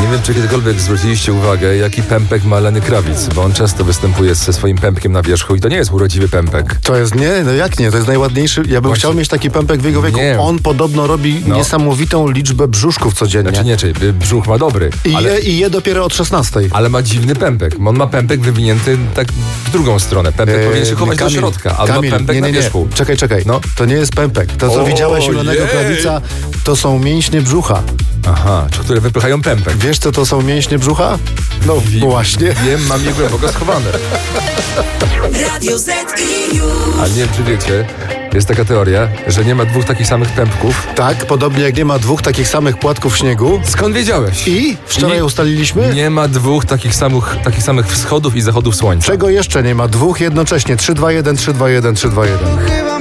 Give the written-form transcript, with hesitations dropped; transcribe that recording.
Nie wiem, czy kiedykolwiek zwróciliście uwagę, jaki pępek ma Lenny Kravitz, bo on często występuje ze swoim pępkiem na wierzchu i to nie jest urodziwy pępek. To jest, nie, no jak nie, to jest najładniejszy. Ja bym chciał mieć taki pępek w jego wieku. Nie. On podobno robi niesamowitą liczbę brzuszków codziennie. Znaczy nie, czyli brzuch ma dobry. I je dopiero od 16. Ale ma dziwny pępek. On ma pępek wywinięty tak w drugą stronę. Pępek powinien się chować do środka, albo pępek na wierzchu. Czekaj. No. To nie jest pępek. To, co widziałeś u Lennego Krawica, to są mięśnie brzucha. Aha, które wypychają pępek. Wiesz, co to są mięśnie brzucha? No właśnie. Wiem, mam je głęboko schowane. Radio ZIU. A nie wiem, czy wiecie, jest taka teoria, że nie ma dwóch takich samych pępków. Tak, podobnie jak nie ma dwóch takich samych płatków śniegu. Skąd wiedziałeś? I wczoraj ustaliliśmy? Nie ma dwóch takich samych wschodów i zachodów słońca. Czego jeszcze nie ma? Dwóch jednocześnie. 3, 2, 1, 3, 2, 1, 3, 2, 1.